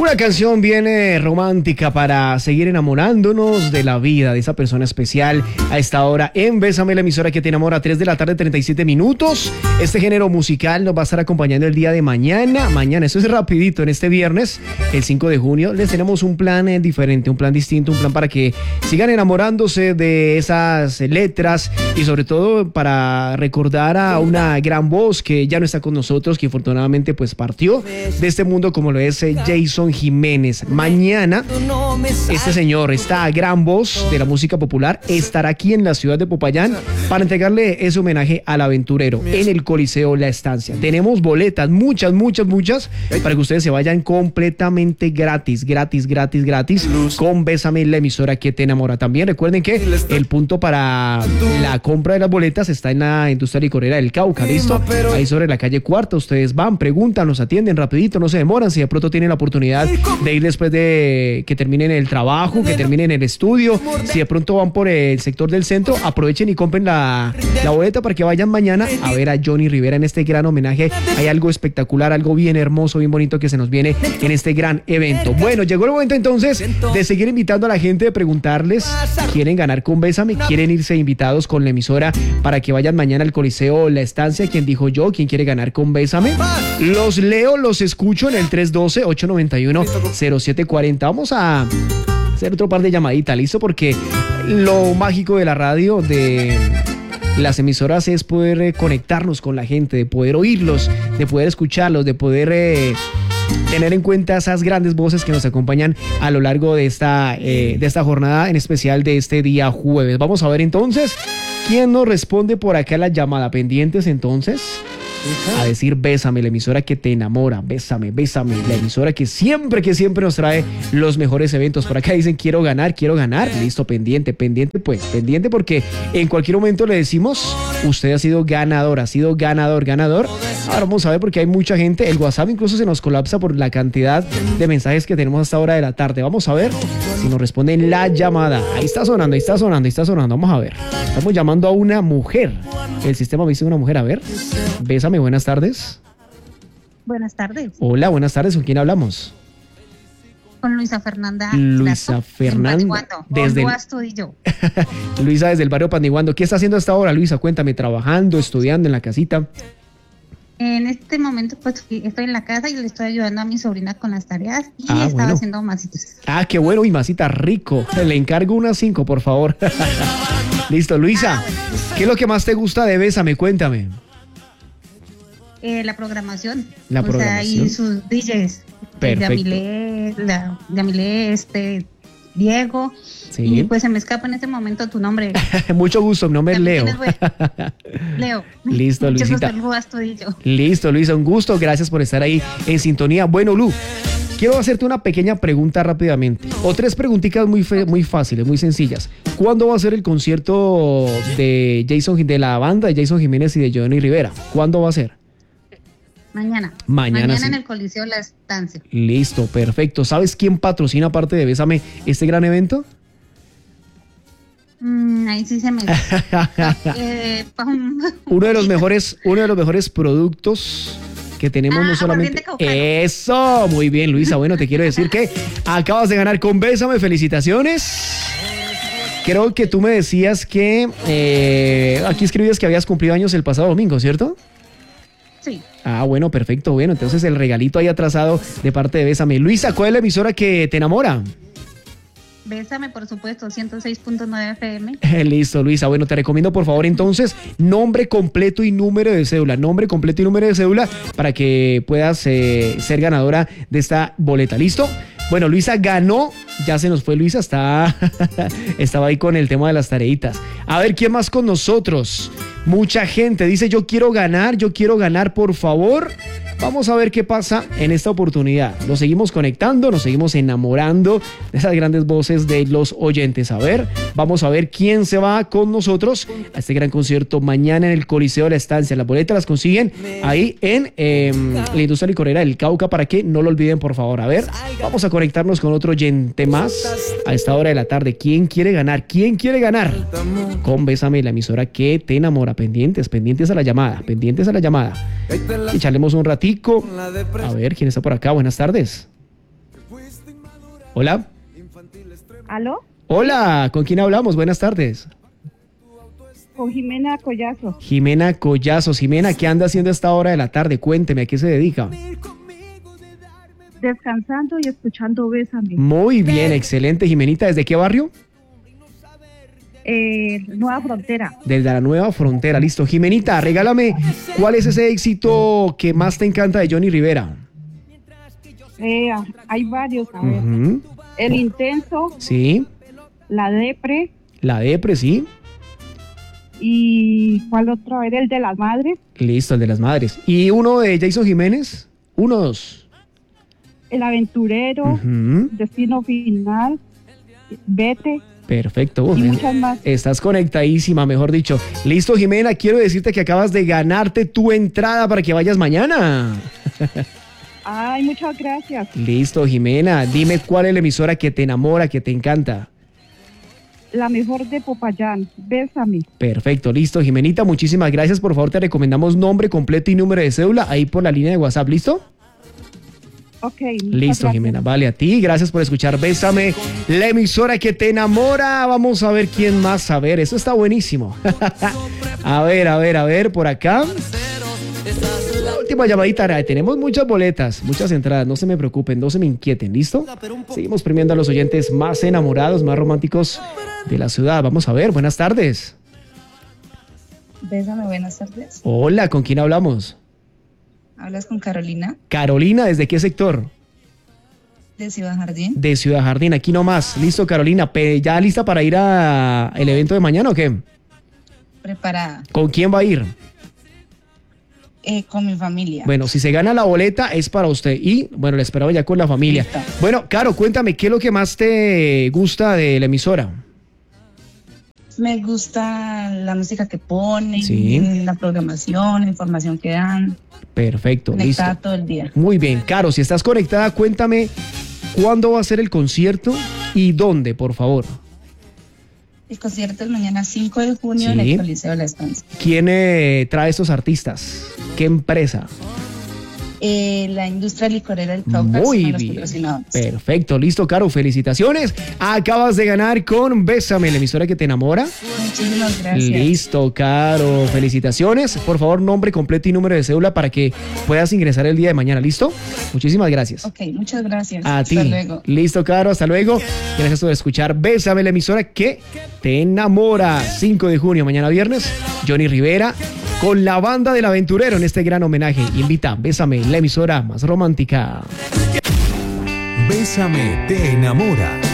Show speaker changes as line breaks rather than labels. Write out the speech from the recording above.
Una canción bien romántica para seguir enamorándonos de la vida, de esa persona especial a esta hora en Bésame, la emisora que te enamora, 3 de la tarde, 37 minutos. Este género musical nos va a estar acompañando el día de mañana. Mañana, eso es rapidito, en este viernes, el 5 de junio, les tenemos un plan diferente, un plan distinto, un plan para que sigan enamorándose de esas letras y sobre todo para recordar a una gran voz que ya no está con nosotros, que afortunadamente pues partió de este mundo, como lo es Jason Jiménez. Mañana este señor, esta gran voz de la música popular, estará aquí en la ciudad de Popayán para entregarle ese homenaje al aventurero en el Coliseo La Estancia. Tenemos boletas, muchas, para que ustedes se vayan completamente gratis, con Bésame, la emisora que te enamora. También recuerden que el punto para la compra de las boletas está en la industria licorera del Cauca, ¿listo? Ahí sobre la calle Cuarta, ustedes van, preguntan, los atienden rapidito, no se demoran. Si de pronto tienen la oportunidad de ir después de que terminen el trabajo, que terminen el estudio, si de pronto van por el sector del centro, aprovechen y compren la boleta para que vayan mañana a ver a Johnny Rivera en este gran homenaje. Hay algo espectacular, algo bien hermoso, bien bonito que se nos viene en este gran evento. Bueno, llegó el momento entonces de seguir invitando a la gente, de preguntarles, ¿quieren ganar con Bésame? ¿Quieren irse invitados con la emisora para que vayan mañana al Coliseo La Estancia? ¿Quién dijo yo? ¿Quién quiere ganar con Bésame? Los leo, los escucho en el 312-891-0740. Vamos a hacer otro par de llamaditas, ¿listo? Porque lo mágico de la radio, de las emisoras, es poder conectarnos con la gente, de poder oírlos, de poder escucharlos, de poder tener en cuenta esas grandes voces que nos acompañan a lo largo de esta jornada, en especial de este día jueves. Vamos a ver entonces quién nos responde por acá la llamada. Pendientes entonces a decir Bésame, la emisora que te enamora. Bésame, la emisora que siempre nos trae los mejores eventos. Por acá dicen quiero ganar. Listo, pendiente porque en cualquier momento le decimos usted ha sido ganador. Ahora vamos a ver, porque hay mucha gente, el WhatsApp incluso se nos colapsa por la cantidad de mensajes que tenemos hasta ahora de la tarde. Vamos a ver si nos responden la llamada. Ahí está sonando. Vamos a ver, estamos llamando a una mujer. El sistema me dice una mujer. A ver, Bésame, buenas tardes.
Buenas tardes.
Hola, buenas tardes. ¿Con quién hablamos?
Con Luisa Fernanda.
Luisa Fernanda.
Desde Astudillo.
Luisa, desde el barrio Pandiguando. ¿Qué está haciendo hasta ahora, Luisa? Cuéntame, ¿trabajando, estudiando en la casita?
En este momento pues estoy en la casa y le estoy ayudando a mi sobrina con las tareas y estaba haciendo masitas.
Qué bueno, y masita rico. Le encargo unas 5, por favor. Listo, Luisa. ¿Qué es lo que más te gusta de Bésame? Cuéntame.
La programación.
O sea,
y sus DJs.
Perfecto.
Yamile, Diego.
Sí.
Y pues se me escapa en este momento tu nombre.
Mucho gusto, mi nombre es Leo.
Leo.
Listo, Luisita. Listo, Luisa, un gusto. Gracias por estar ahí en sintonía. Bueno, Lu, quiero hacerte una pequeña pregunta rápidamente. O 3 preguntitas muy fáciles, muy sencillas. ¿Cuándo va a ser el concierto de la banda de Jason Jiménez y de Johnny Rivera? ¿Cuándo va a ser? Mañana sí.
En el Coliseo La Estancia.
Listo, perfecto. ¿Sabes quién patrocina, aparte de Bésame, este gran evento?
Ahí sí se me
uno de los mejores productos que tenemos, no solamente. Eso, muy bien, Luisa. Bueno, te quiero decir que acabas de ganar con Bésame. Felicitaciones. Creo que tú me decías que aquí escribías que habías cumplido años el pasado domingo, ¿cierto?
Sí.
Bueno, perfecto. Bueno, entonces el regalito ahí atrasado de parte de Bésame. Luisa, ¿cuál es la emisora que te enamora?
Bésame, por supuesto, 106.9 FM.
Listo, Luisa. Bueno, te recomiendo, por favor, entonces, nombre completo y número de cédula. Para que puedas ser ganadora de esta boleta. ¿Listo? Bueno, Luisa ganó. Ya se nos fue Luisa. Estaba ahí con el tema de las tareitas. A ver, ¿quién más con nosotros? Mucha gente dice, yo quiero ganar, por favor. Vamos a ver qué pasa en esta oportunidad. Nos seguimos conectando, nos seguimos enamorando de esas grandes voces de los oyentes. A ver, vamos a ver quién se va con nosotros a este gran concierto mañana en el Coliseo de La Estancia. Las boletas las consiguen ahí en la industria licorera del Cauca, para que no lo olviden, por favor. A ver, vamos a conectarnos con otro oyente más a esta hora de la tarde. ¿Quién quiere ganar? Con Bésame, la emisora que te enamora. Pendientes a la llamada. Y charlemos un ratico. A ver, ¿quién está por acá? Buenas tardes. Hola.
¿Aló?
Hola, ¿con quién hablamos? Buenas tardes.
Con Jimena Collazo.
Jimena Collazos. Jimena, ¿qué anda haciendo a esta hora de la tarde? Cuénteme, ¿a qué se dedica?
Descansando y escuchando Bésame.
Muy bien, excelente. Jimenita, ¿desde qué barrio?
Nueva Frontera.
Desde la Nueva Frontera, listo. Jimenita, regálame, ¿cuál es ese éxito que más te encanta de Johnny Rivera?
Hay varios, a ver. El Intenso.
Sí.
La Depre.
La Depre, sí.
¿Y cuál otro? Era el de las madres.
Listo, el de las madres. ¿Y uno de Jason Jiménez? Uno, dos.
El Aventurero. Destino Final. Vete.
Perfecto.
Y muchas más.
Estás conectadísima, mejor dicho. Listo, Jimena, quiero decirte que acabas de ganarte tu entrada para que vayas mañana.
Ay, muchas gracias.
Listo, Jimena, dime cuál es la emisora que te enamora, que te encanta.
La mejor de Popayán, Bésame.
Perfecto, listo, Jimenita, muchísimas gracias. Por favor, te recomendamos nombre completo y número de cédula ahí por la línea de WhatsApp, ¿listo?
Ok.
Listo, Jimena, vale, a ti, gracias por escuchar Bésame, la emisora que te enamora. Vamos a ver quién más, a ver, eso está buenísimo. a ver, por acá. La última llamadita, tenemos muchas boletas, muchas entradas, no se me preocupen, no se me inquieten, ¿listo? Seguimos premiando a los oyentes más enamorados, más románticos de la ciudad. Vamos a ver, buenas tardes.
Bésame, buenas tardes.
Hola, ¿con quién hablamos?
¿Hablas con Carolina?
Carolina, ¿desde qué sector?
De Ciudad Jardín.
De Ciudad Jardín, aquí nomás. Listo, Carolina, ¿ya lista para ir a el evento de mañana o qué?
Preparada.
¿Con quién va a ir?
Con mi familia.
Bueno, si se gana la boleta es para usted y, bueno, la esperaba ya con la familia.
Listo.
Bueno, Caro, cuéntame, ¿qué es lo que más te gusta de la emisora?
Me gusta la música que ponen,
sí,
la programación, la información que dan.
Perfecto,
conectada
listo.
todo el día.
Muy bien, Caro, si estás conectada, cuéntame cuándo va a ser el concierto y dónde, por favor.
El concierto es mañana 5 de junio en el Coliseo de la Estancia.
¿Quién trae estos artistas? ¿Qué empresa?
La industria licorera del Cauca.
Muy bien, perfecto, listo, Caro, felicitaciones. Acabas de ganar con Bésame, la emisora que te enamora.
Muchísimas gracias.
Listo, Caro, felicitaciones. Por favor, nombre completo y número de cédula para que puedas ingresar el día de mañana, ¿listo? Muchísimas gracias.
Ok, muchas gracias.
A ti.
Hasta luego.
Listo, Caro, hasta luego. Gracias por escuchar Bésame, la emisora que te enamora. 5 de junio, mañana viernes, Johnny Rivera con la banda del Aventurero en este gran homenaje. Invita Bésame, la emisora más romántica.
Bésame, te enamora.